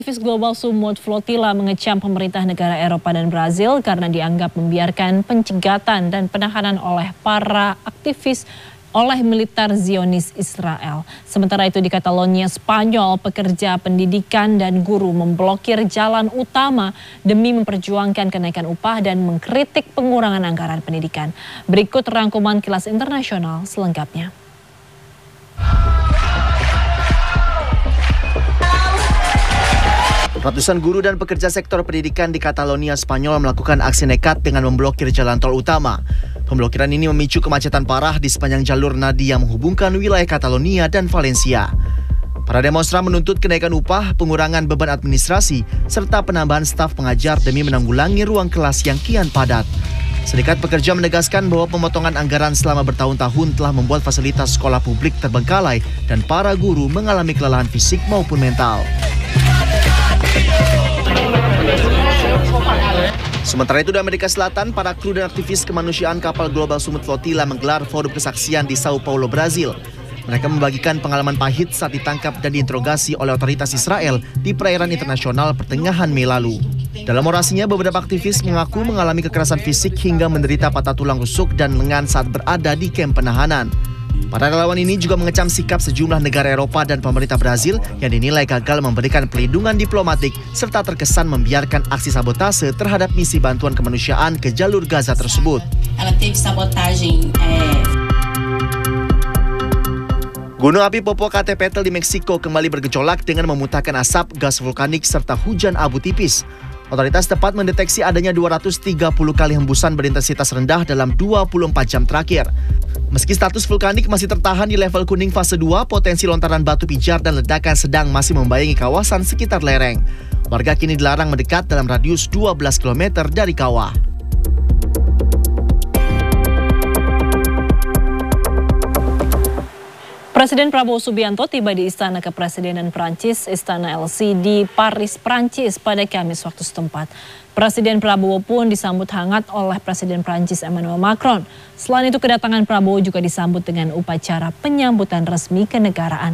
Aktivis Global Sumut Flotilla mengecam pemerintah negara Eropa dan Brazil karena dianggap membiarkan pencegatan dan penahanan oleh para aktivis oleh militer Zionis Israel. Sementara itu di Catalonia, Spanyol, pekerja pendidikan dan guru memblokir jalan utama demi memperjuangkan kenaikan upah dan mengkritik pengurangan anggaran pendidikan. Berikut rangkuman Kilas Internasional selengkapnya. Ratusan guru dan pekerja sektor pendidikan di Catalonia, Spanyol melakukan aksi nekat dengan memblokir jalan tol utama. Pemblokiran ini memicu kemacetan parah di sepanjang jalur nadi yang menghubungkan wilayah Catalonia dan Valencia. Para demonstran menuntut kenaikan upah, pengurangan beban administrasi, serta penambahan staf pengajar demi menanggulangi ruang kelas yang kian padat. Serikat Pekerja menegaskan bahwa pemotongan anggaran selama bertahun-tahun telah membuat fasilitas sekolah publik terbengkalai dan para guru mengalami kelelahan fisik maupun mental. Sementara itu di Amerika Selatan, para kru dan aktivis kemanusiaan kapal Global Sumut Flotilla menggelar forum kesaksian di Sao Paulo, Brazil. Mereka membagikan pengalaman pahit saat ditangkap dan diinterogasi oleh otoritas Israel di perairan internasional pertengahan Mei lalu. Dalam orasinya, beberapa aktivis mengaku mengalami kekerasan fisik hingga menderita patah tulang rusuk dan lengan saat berada di kamp penahanan. Para relawan ini juga mengecam sikap sejumlah negara Eropa dan pemerintah Brazil yang dinilai gagal memberikan perlindungan diplomatik serta terkesan membiarkan aksi sabotase terhadap misi bantuan kemanusiaan ke jalur Gaza tersebut. Gunung api Popocatépetl di Meksiko kembali bergejolak dengan memuntahkan asap, gas vulkanik, serta hujan abu tipis. Otoritas tempat mendeteksi adanya 230 kali hembusan berintensitas rendah dalam 24 jam terakhir. Meski status vulkanik masih tertahan di level kuning fase 2, potensi lontaran batu pijar dan ledakan sedang masih membayangi kawasan sekitar lereng. Warga kini dilarang mendekat dalam radius 12 km dari kawah. Presiden Prabowo Subianto tiba di Istana Kepresidenan Prancis, Istana Élysée di Paris, Prancis pada Kamis waktu setempat. Presiden Prabowo pun disambut hangat oleh Presiden Prancis Emmanuel Macron. Selain itu, kedatangan Prabowo juga disambut dengan upacara penyambutan resmi kenegaraan.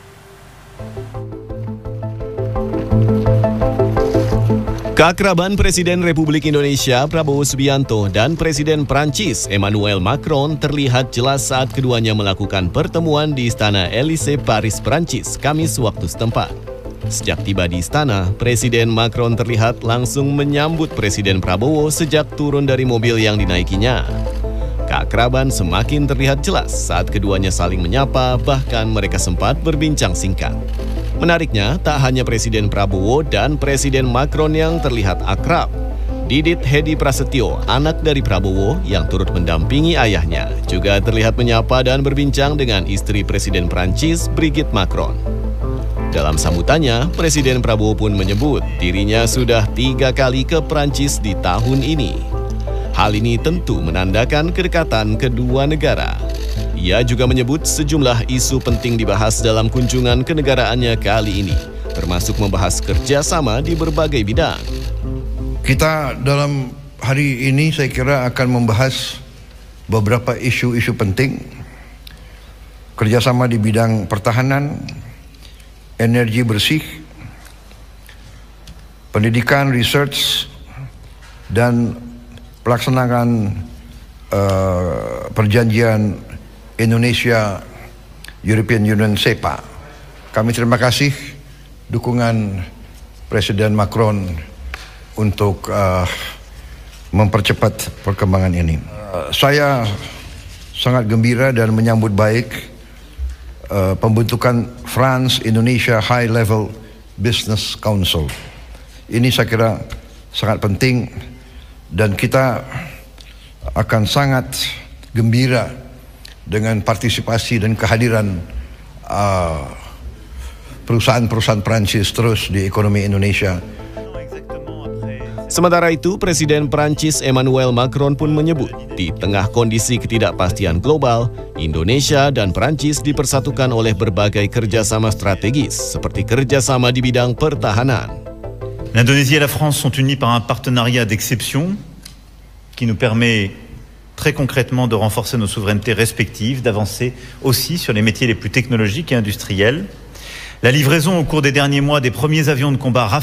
Keakraban Presiden Republik Indonesia Prabowo Subianto dan Presiden Prancis Emmanuel Macron terlihat jelas saat keduanya melakukan pertemuan di Istana Élysée Paris, Prancis, Kamis waktu setempat. Sejak tiba di istana, Presiden Macron terlihat langsung menyambut Presiden Prabowo sejak turun dari mobil yang dinaikinya. Keakraban semakin terlihat jelas saat keduanya saling menyapa, bahkan mereka sempat berbincang singkat. Menariknya, tak hanya Presiden Prabowo dan Presiden Macron yang terlihat akrab. Didit Hedi Prasetyo, anak dari Prabowo yang turut mendampingi ayahnya, juga terlihat menyapa dan berbincang dengan istri Presiden Prancis, Brigitte Macron. Dalam sambutannya, Presiden Prabowo pun menyebut dirinya sudah 3 kali ke Prancis di tahun ini. Hal ini tentu menandakan kedekatan kedua negara. Ia juga menyebut sejumlah isu penting dibahas dalam kunjungan kenegaraannya kali ini, termasuk membahas kerjasama di berbagai bidang. Kita dalam hari ini saya kira akan membahas beberapa isu-isu penting. Kerjasama di bidang pertahanan, energi bersih, pendidikan, research, dan pelaksanaan perjanjian Indonesia European Union SEPA. Kami terima kasih dukungan Presiden Macron untuk mempercepat perkembangan ini. Saya sangat gembira dan menyambut baik pembentukan France-Indonesia High Level Business Council. Ini saya kira sangat penting dan kita akan sangat gembira dengan partisipasi dan kehadiran perusahaan-perusahaan Prancis terus di ekonomi Indonesia. Sementara itu, Presiden Prancis Emmanuel Macron pun menyebut, di tengah kondisi ketidakpastian global, Indonesia dan Prancis dipersatukan oleh berbagai kerjasama strategis, seperti kerjasama di bidang pertahanan. L'Indonésie et la France sont unis par un partenariat d'exception qui nous permet très concrètement de renforcer nos souverainetés respectives, d'avancer aussi sur les métiers les plus technologiques et industriels. La livraison au cours des derniers mois des premiers avions de combat Rafale